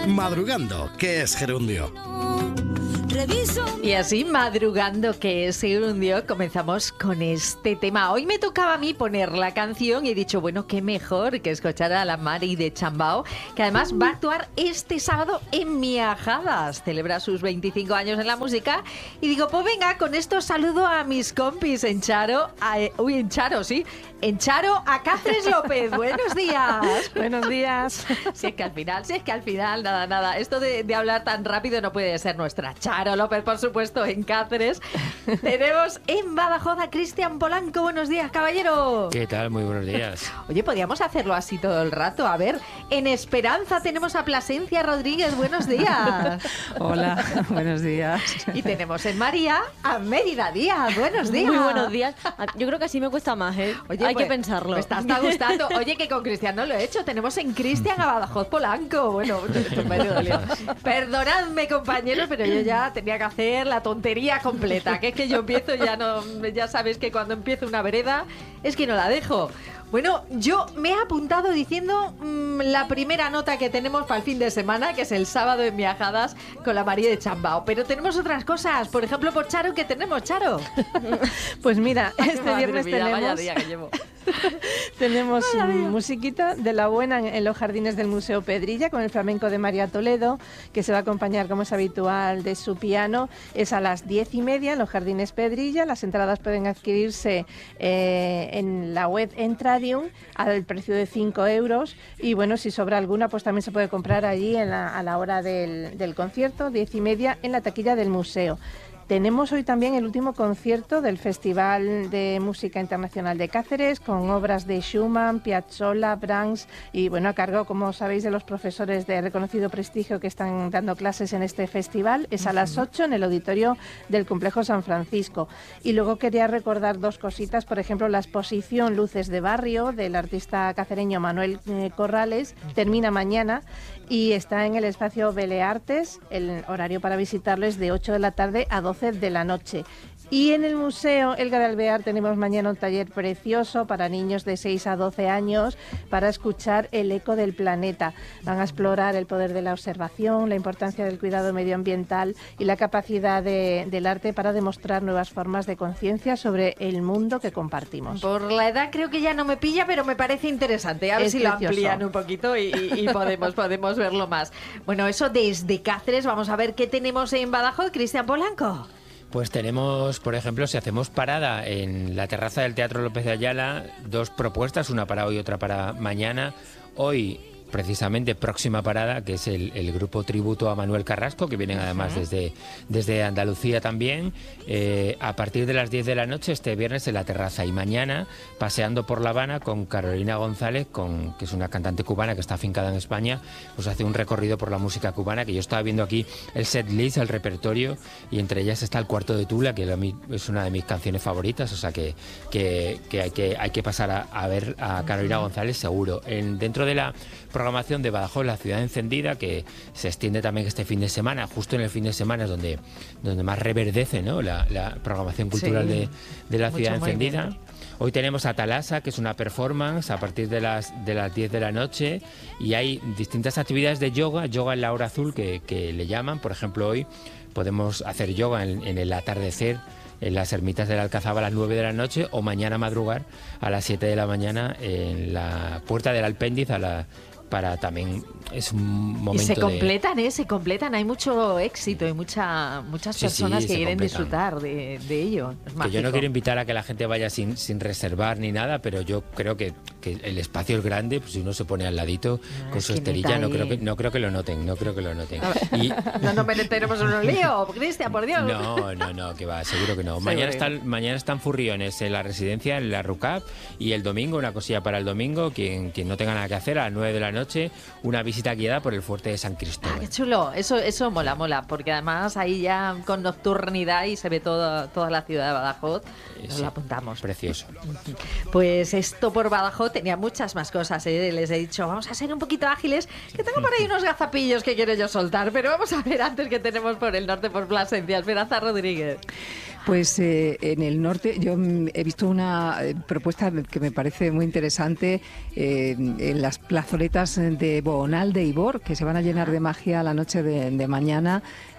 Madrugando, que es gerundio. Y así, madrugando, que es gerundio, comenzamos con este tema. Hoy me tocaba a mí poner la canción y he dicho, bueno, qué mejor que escuchar a la Mari de Chambao, que además va a actuar este sábado en Miajadas. Celebra sus 25 años en la música. Y digo, pues venga, con esto saludo a mis compis en Charo. En Charo, a Cáceres López. Buenos días. Buenos días. Si es que al final, nada. Esto de hablar tan rápido no puede ser nuestra Charo López, por supuesto, en Cáceres. Tenemos en Badajoz a Cristian Polanco. Buenos días, caballero. ¿Qué tal? Muy buenos días. Oye, podríamos hacerlo así todo el rato. A ver, en Esperanza tenemos a Plasencia Rodríguez. Buenos días. Hola, buenos días. Y tenemos en María a Mérida Díaz. Buenos días. Muy buenos días. Yo creo que así me cuesta más, ¿eh? Oye, hay pues, que pensarlo. Me está gustando. Oye, que con Cristian no lo he hecho. Tenemos en Cristian a Badajoz Polanco. Bueno, perdonadme, compañeros, pero yo ya tenía que hacer la tontería completa. Que es que yo empiezo, ya sabes que cuando empiezo una vereda es que no la dejo. Bueno, yo me he apuntado diciendo la primera nota que tenemos para el fin de semana, que es el sábado en Miajadas con la María de Chambao. Pero tenemos otras cosas. Por ejemplo, por Charo, ¿qué tenemos, Charo? Pues mira, este viernes mía, tenemos... Vaya día que llevo. Tenemos musiquita de la buena en los jardines del Museo Pedrilla con el flamenco de María Toledo, que se va a acompañar, como es habitual, de su piano. Es a las 10:30 en los jardines Pedrilla. Las entradas pueden adquirirse en la web Entradium al precio de 5 euros. Y bueno, si sobra alguna, pues también se puede comprar allí a la hora del concierto, 10:30, en la taquilla del museo. Tenemos hoy también el último concierto del Festival de Música Internacional de Cáceres, con obras de Schumann, Piazzolla, Brahms y, bueno, a cargo, como sabéis, de los profesores de reconocido prestigio que están dando clases en este festival. Es a las 8 en el auditorio del Complejo San Francisco. Y luego quería recordar dos cositas, por ejemplo, la exposición Luces de Barrio del artista cacereño Manuel Corrales termina mañana y está en el espacio Beleartes. El horario para visitarlo es de 8 de la tarde a 12 de la noche. Y en el Museo Elga de Alvear tenemos mañana un taller precioso para niños de 6 a 12 años para escuchar el eco del planeta. Van a explorar el poder de la observación, la importancia del cuidado medioambiental y la capacidad del arte para demostrar nuevas formas de conciencia sobre el mundo que compartimos. Por la edad creo que ya no me pilla, pero me parece interesante. A ver si precioso. Lo amplían un poquito y podemos verlo más. Bueno, eso desde Cáceres. Vamos a ver qué tenemos en Badajoz. Cristian Polanco. Pues tenemos, por ejemplo, si hacemos parada en la terraza del Teatro López de Ayala, dos propuestas, una para hoy y otra para mañana. Hoy, precisamente, próxima parada, que es el grupo tributo a Manuel Carrasco, que vienen además desde Andalucía también, a partir de las 10 de la noche este viernes en la terraza, y mañana paseando por La Habana con Carolina González, que es una cantante cubana que está afincada en España, pues hace un recorrido por la música cubana, que yo estaba viendo aquí el set list, el repertorio, y entre ellas está El Cuarto de Tula, que es una de mis canciones favoritas, o sea que hay que pasar a ver a Carolina González seguro. Dentro de la programación de Badajoz, la ciudad encendida, que se extiende también este fin de semana, justo en el fin de semana es donde más reverdece, ¿no?, la programación cultural de la ciudad encendida. Hoy tenemos a Talasa, que es una performance a partir de las 10 de la noche, y hay distintas actividades de yoga en la hora azul que le llaman. Por ejemplo, hoy podemos hacer yoga en el atardecer en las ermitas del Alcazaba a las 9 de la noche, o mañana madrugar a las 7 de la mañana en la Puerta del Alpéndiz para también es un momento. Y se completan, hay mucho éxito y muchas personas que quieren disfrutar de ello. Es que yo no quiero invitar a que la gente vaya sin reservar ni nada, pero yo creo que el espacio es grande, pues si uno se pone al ladito con su esterilla, no creo que lo noten. No nos meteremos en un lío, Cristian, por Dios. No, que va, seguro que no. Mañana están Furriones en la residencia, en la RUCAP, y el domingo, una cosilla para el domingo, quien no tenga nada que hacer, a las 9 de la noche, una visita guiada por el fuerte de San Cristóbal. Qué chulo, eso mola, porque además ahí ya con nocturnidad y se ve toda la ciudad de Badajoz. Nos lo apuntamos. Precioso. Pues esto por Badajoz tenía muchas más cosas, ¿eh? Les he dicho, vamos a ser un poquito ágiles, que tengo por ahí unos gazapillos que quiero yo soltar, pero vamos a ver antes que tenemos por el norte, por Plasencia. Esperanza Rodríguez. Pues en el norte yo he visto una propuesta que me parece muy interesante en las plazoletas de Boonal de Ivor, que se van a llenar de magia la noche de mañana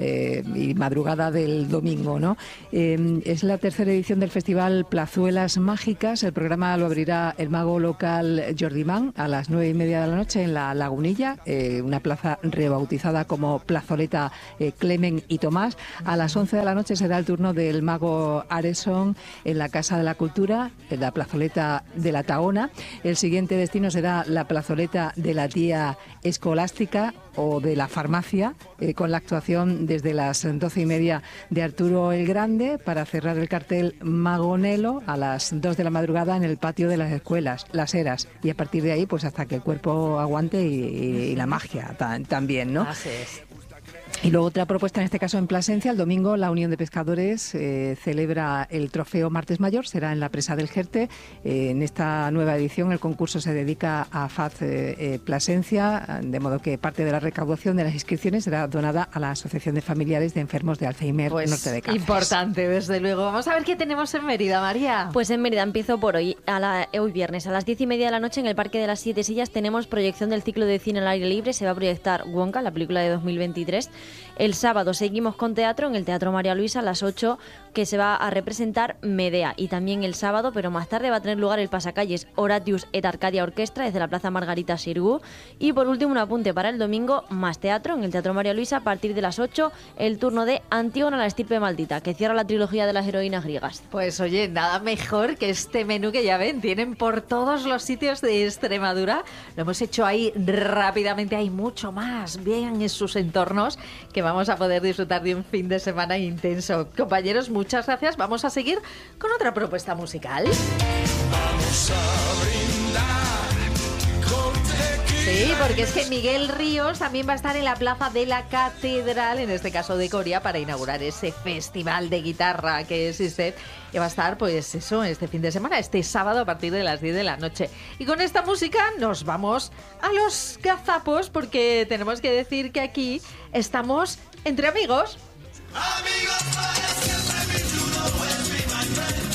y madrugada del domingo, ¿no? Es la tercera edición del festival Plazuelas Mágicas. El programa lo abrirá el mago local Jordi Man a las 9:30 de la noche en la Lagunilla, una plaza rebautizada como Plazoleta Clemen y Tomás. A las 11 de la noche será el turno del mago Areson en la Casa de la Cultura, en la plazoleta de la Tahona. El siguiente destino será la plazoleta de la Tía Escolástica o de la Farmacia, con la actuación desde las 12:30 de Arturo el Grande, para cerrar el cartel Magonelo a las 2 de la madrugada en el patio de las escuelas, Las Heras, y a partir de ahí pues hasta que el cuerpo aguante y la magia también, ¿no? Así es. Y luego otra propuesta, en este caso en Plasencia, el domingo la Unión de Pescadores celebra el trofeo Martes Mayor, será en la presa del Jerte. En esta nueva edición el concurso se dedica a FAZ Plasencia, de modo que parte de la recaudación de las inscripciones será donada a la Asociación de Familiares de Enfermos de Alzheimer Norte de Cáceres. Importante, desde luego. Vamos a ver qué tenemos en Mérida, María. Pues en Mérida empiezo por hoy, hoy viernes, a las 10:30 de la noche en el Parque de las Siete Sillas tenemos proyección del ciclo de cine al aire libre. Se va a proyectar Wonka, la película de 2023. El sábado seguimos con teatro en el Teatro María Luisa a las 8, que se va a representar Medea. Y también el sábado, pero más tarde, va a tener lugar el pasacalles Horatius et Arcadia Orquestra desde la Plaza Margarita Xirgu. Y por último, un apunte para el domingo, más teatro en el Teatro María Luisa a partir de las 8, el turno de Antígona la estirpe maldita, que cierra la trilogía de las heroínas griegas. Pues oye, nada mejor que este menú que ya ven, tienen por todos los sitios de Extremadura. Lo hemos hecho ahí rápidamente, hay mucho más. Vean en sus entornos que vamos a poder disfrutar de un fin de semana intenso. Compañeros, muchas gracias. Vamos a seguir con otra propuesta musical. Vamos a brindar con tequila. Sí, porque es que Miguel Ríos también va a estar en la plaza de la Catedral, en este caso de Coria, para inaugurar ese festival de guitarra que existe. Y va a estar, pues eso, este fin de semana, este sábado a partir de las 10 de la noche. Y con esta música nos vamos a los gazapos, porque tenemos que decir que aquí estamos entre amigos. Amigos para siempre, mi true will be my friend.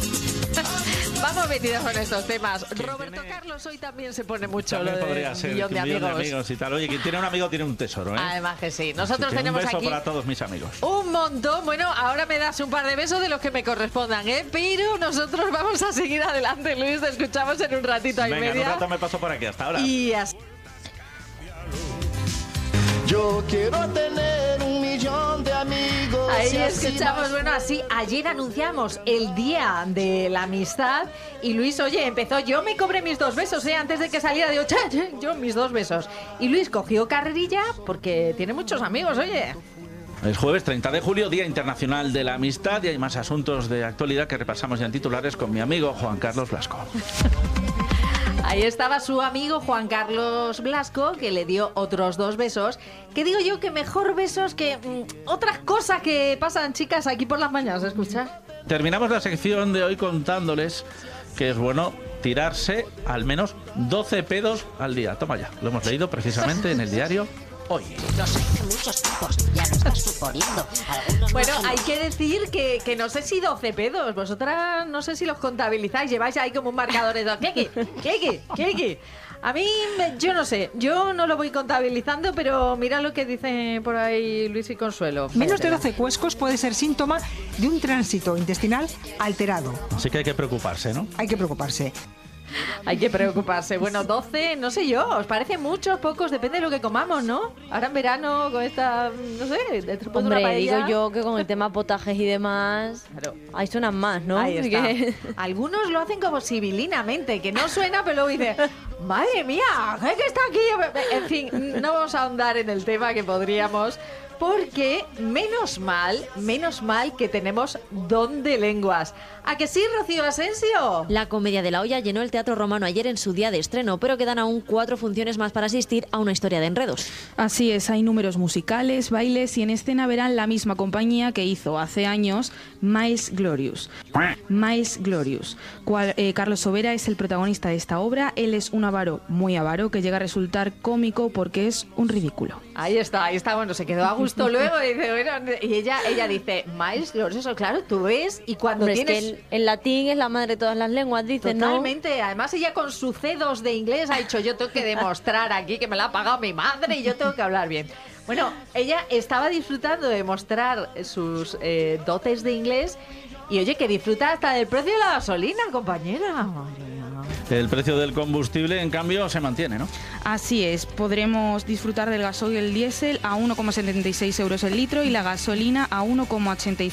Vamos metidos con estos temas. Roberto Carlos hoy también se pone mucho También lo de podría un ser millón de un millón de amigos. amigos y tal. Oye, quien tiene un amigo tiene un tesoro, ¿eh? Además que sí. Nosotros Así que tenemos un beso aquí para todos mis amigos. un montón. Bueno, ahora me das un par de besos de los que me correspondan, ¿eh? Pero nosotros vamos a seguir adelante, Luis. Te escuchamos en un ratito y Venga, en media. un rato me paso por aquí. Hasta ahora. Y así. Yo quiero tener 1.000.000 de amigos. Ahí y así escuchamos, más. bueno, así ayer anunciamos el Día de la Amistad y Luis, oye, empezó, yo me cobré mis 2 besos, antes de que saliera, digo, yo mis 2 besos. Y Luis cogió carrerilla porque tiene muchos amigos, oye. Es jueves 30 de julio, Día Internacional de la Amistad, y hay más asuntos de actualidad que repasamos ya en titulares con mi amigo Juan Carlos Blasco. Ahí estaba su amigo Juan Carlos Blasco, que le dio otros 2 besos. Que digo yo que mejor besos que otras cosas que pasan, chicas, aquí por las mañanas, ¿escucha? Terminamos la sección de hoy contándoles que es bueno tirarse al menos 12 pedos al día. Toma ya, lo hemos leído precisamente en el diario Hoy. Los hay de muchos tipos, ya lo estás suponiendo. Algunos Bueno, no son- hay que decir que no sé si 12 pedos. Vosotras no sé si los contabilizáis. Lleváis ahí como un marcador de 2. ¿Qué? A mí, yo no sé. Yo no lo voy contabilizando, pero mira lo que dice por ahí Luis y Consuelo. Menos de 12 cuescos puede ser síntoma de un tránsito intestinal alterado. Así que hay que preocuparse, ¿no? Hay que preocuparse. Hay que preocuparse. Bueno, 12, no sé yo. ¿Os parece muchos, pocos? Depende de lo que comamos, ¿no? Ahora en verano, con esta, no sé, después de una Hombre, paella. digo yo que con el tema potajes y demás, Claro. ahí suenan más, ¿no? Ahí Así está. que- Algunos lo hacen como sibilinamente, que no suena, pero luego dice, madre mía, ¿qué que está aquí? En fin, no vamos a ahondar en el tema que podríamos, porque menos mal que tenemos don de lenguas. ¿A que sí, Rocío Asensio? La Comedia de la Olla llenó el Teatro Romano ayer en su día de estreno, pero quedan aún 4 funciones más para asistir a una historia de enredos. Así es, hay números musicales, bailes y en escena verán la misma compañía que hizo hace años Miles Glorious. Carlos Sobera es el protagonista de esta obra. Él es un avaro, muy avaro, que llega a resultar cómico porque es un ridículo. Ahí está, bueno, se quedó a justo luego dice, bueno, y ella dice, más glorioso, claro, tú ves, y cuando Hombre, tienes... es que el latín es la madre de todas las lenguas, dice, ¿no? Totalmente, además ella con su C2 de inglés ha dicho, yo tengo que demostrar aquí que me la ha pagado mi madre y yo tengo que hablar bien. Bueno, ella estaba disfrutando de mostrar sus dotes de inglés y oye, que disfruta hasta del precio de la gasolina, compañera. Madre mía. El precio del combustible, en cambio, se mantiene, ¿no? Así es, podremos disfrutar del gasoil y el diésel a 1,76 euros el litro y la gasolina a 1,85